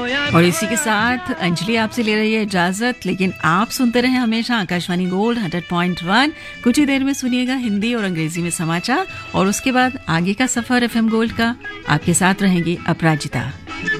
और इसी के साथ अंजलि आपसे ले रही है इजाजत, लेकिन आप सुनते रहे हमेशा आकाशवाणी गोल्ड 100.1। कुछ ही देर में सुनिएगा हिंदी और अंग्रेजी में समाचार और उसके बाद आगे का सफर एफएम गोल्ड का। आपके साथ रहेंगी अपराजिता।